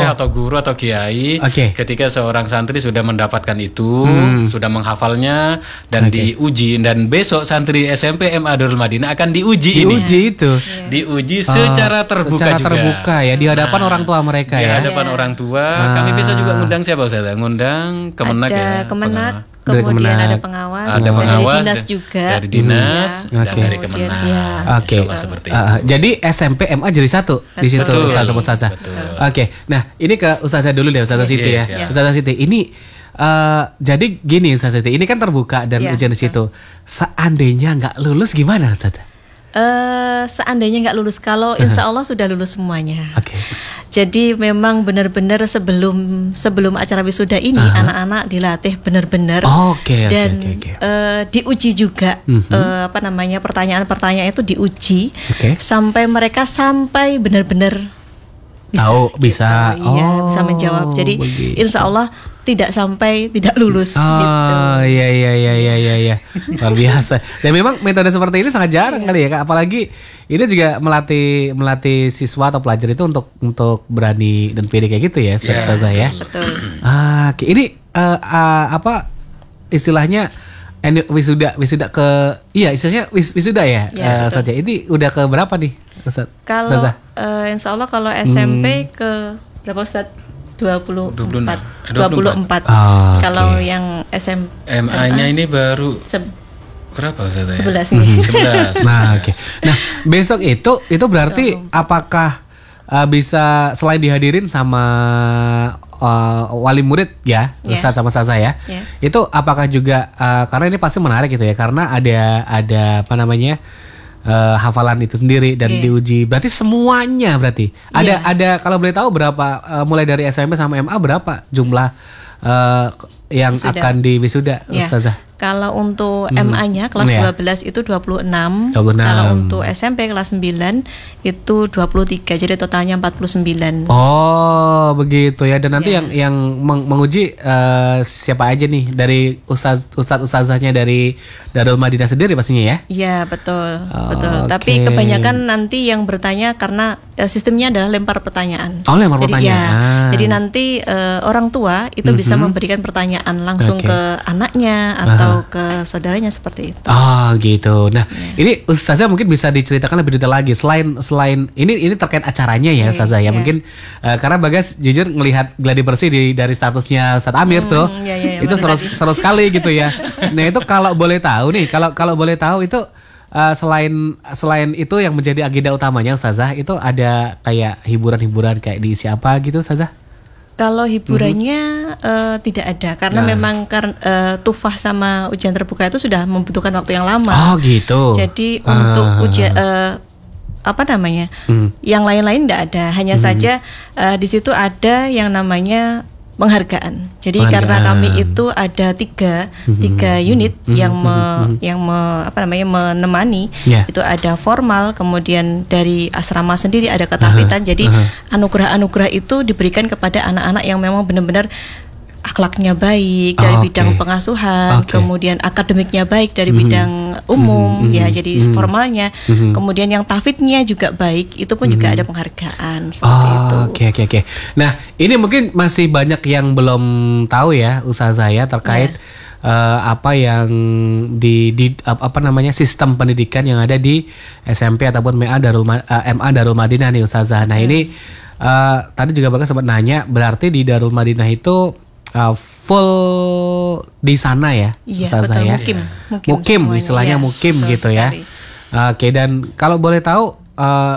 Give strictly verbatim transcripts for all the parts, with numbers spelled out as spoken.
atau guru atau kiai. Okay. Ketika seorang santri sudah mendapatkan itu, hmm. sudah menghafalnya dan okay. diuji, dan besok santri S M P M A Darul Madinah akan diuji, diuji ini. Diuji itu. Diuji secara terbuka secara juga. terbuka ya di hadapan nah, orang tua mereka di ya. Di hadapan yeah. orang tua. Ah. Kami bisa juga ngundang siapa Ustaz? Ngundang Kemenak ada ya. Kemenak. Kemudian Kemenak. ada pengawas, ada pengawas dari dinas juga, dari dinas hmm. dan okay. dari Kemenak. Ya. Oke. Okay. Uh, jadi S M P M A jadi satu di situ Ustazah Ustazah. Oke. Okay. Nah ini ke Ustazah dulu deh, Ustazah Siti yes, ya. ya. Ustazah Siti ini uh, jadi gini Ustazah Siti, ini kan terbuka dan ya, ujian di situ. Seandainya nggak lulus gimana Ustazah? Uh, seandainya nggak lulus, kalau insya Allah sudah lulus semuanya. Oke. Okay. Jadi memang benar-benar sebelum sebelum acara wisuda ini uh-huh. anak-anak dilatih benar-benar oh, okay, dan okay, okay, okay. Uh, diuji juga uh-huh. uh, apa namanya pertanyaan-pertanyaan itu diuji okay. sampai mereka sampai benar-benar bisa, tahu bisa, gitu. Iya, oh, bisa menjawab. Jadi begitu. Insya Allah tidak sampai tidak lulus. Oh gitu. iya iya iya iya iya iya luar biasa. Dan memang metode seperti ini sangat jarang kali ya Kak. Apalagi ini juga melatih melatih siswa atau pelajar itu untuk untuk berani dan pede kayak gitu ya, yeah, Ustazah ya. Betul. Ah, ini uh, uh, apa istilahnya wisuda wisuda ke iya istilahnya wis, wisuda ya, ya uh, saja. Ini udah ke berapa nih Ustaz? Kalau uh, Insya Allah kalau S M P hmm. ke berapa Ustaz? dua puluh empat dua puluh empat. Oh, kalau okay. yang S M M A-nya ini baru se- berapa Ustaz? sebelas nih. sebelas. Nah, oke. Okay. Nah, besok itu itu berarti apakah uh, bisa selain dihadirin sama uh, wali murid ya, yeah. Ustaz sama Ustazah ya. Yeah. Itu apakah juga uh, karena ini pasti menarik gitu ya, karena ada ada apa namanya? Uh, hafalan itu sendiri dan yeah. diuji. Berarti semuanya berarti. Ada yeah. ada kalau boleh tahu berapa uh, mulai dari S M P sama M A berapa jumlah uh, yang Sudah. akan diwisuda yeah. Ustazah? Kalau untuk hmm. M A-nya kelas yeah. dua belas itu dua puluh enam. dua puluh enam. Kalau untuk S M P kelas sembilan itu dua puluh tiga. Jadi totalnya empat puluh sembilan. Oh, begitu ya. Dan nanti yeah. yang yang meng- menguji uh, siapa aja nih dari ustaz ustaz ustazahnya dari Darul Madinah sendiri pastinya ya? Iya, betul. Oh, betul. okay. Tapi kebanyakan nanti yang bertanya karena uh, sistemnya adalah lempar pertanyaan. Oh, lempar jadi, pertanyaan. Ya, jadi nanti uh, orang tua itu mm-hmm. bisa memberikan pertanyaan langsung okay. ke anaknya atau uh-huh. ke saudaranya seperti itu. Oh gitu. Nah yeah. ini Ustazah mungkin bisa diceritakan lebih detail lagi selain selain ini ini terkait acaranya ya Ustazah yeah, ya yeah. mungkin uh, karena Bagas jujur ngelihat gladi bersih di dari statusnya Ustaz Amir hmm, tuh yeah, yeah, yeah, itu seru, seru sekali gitu ya. Nah itu kalau boleh tahu nih kalau kalau boleh tahu itu uh, selain selain itu yang menjadi agenda utamanya Ustazah itu ada kayak hiburan-hiburan kayak di siapa gitu Ustazah? Kalau hiburannya mm-hmm. uh, tidak ada karena nah. memang kar- uh, tufah sama ujian terbuka itu sudah membutuhkan waktu yang lama. Oh gitu. Jadi uh. untuk ujian uh, apa namanya, mm. yang lain-lain tidak ada. Hanya mm. saja uh, di situ ada yang namanya penghargaan. Jadi penghargaan. Karena kami itu ada tiga mm-hmm. tiga unit mm-hmm. yang me, mm-hmm. yang me, apa namanya menemani. Yeah. Itu ada formal, kemudian dari asrama sendiri ada ketahfidzan. Uh-huh. Jadi uh-huh. anugerah-anugerah itu diberikan kepada anak-anak yang memang benar-benar akhlaknya baik dari oh, bidang okay. pengasuhan, okay. kemudian akademiknya baik dari mm-hmm. bidang umum, mm-hmm. ya jadi mm-hmm. formalnya, mm-hmm. kemudian yang tahfidznya juga baik, itu pun mm-hmm. juga ada penghargaan seperti oh, itu. Oke okay, oke okay, oke. Okay. Nah ini mungkin masih banyak yang belum tahu ya Ustazah ya terkait yeah. uh, apa yang di, di apa namanya sistem pendidikan yang ada di S M P ataupun M A Darul uh, M A Darul Madinah nih Ustazah. Nah yeah. ini uh, tadi juga Bagas sempat nanya, berarti di Darul Madinah itu Uh, full di sana ya, iya, betul, ya. Mukim, mukim, mukim istilahnya ya, mukim gitu sekali. Ya. Oke, okay, dan kalau boleh tahu uh,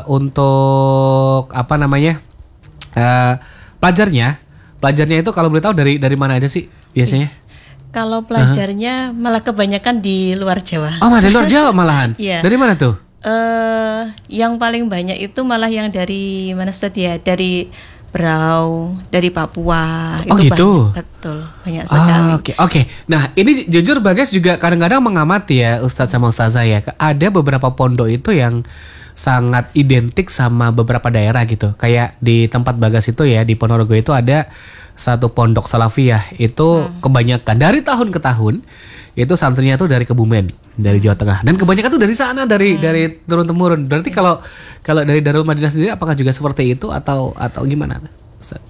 untuk apa namanya uh, pelajarnya, pelajarnya itu kalau boleh tahu dari dari mana aja sih biasanya? Kalau pelajarnya uh-huh. malah kebanyakan di luar Jawa. Oh, malah di luar Jawa malahan. Iya. Dari mana tuh? Uh, yang paling banyak itu malah yang dari mana Ustaz ya? Dari Berau, dari Papua. Oh itu gitu. Banyak, betul, banyak sekali. Oke, oh, oke. Okay, okay. Nah, ini jujur Bagas juga kadang-kadang mengamati ya Ustadz sama Ustazah ya. Ada beberapa pondok itu yang sangat identik sama beberapa daerah gitu. Kayak di tempat Bagas itu ya, di Ponorogo itu ada satu pondok salafiyah. Itu hmm. kebanyakan dari tahun ke tahun itu santrinya tuh dari Kebumen, dari Jawa Tengah, dan kebanyakan tuh dari sana, dari hmm. dari turun temurun. Berarti kalau kalau dari Darul Madinah sendiri apakah juga seperti itu atau atau gimana?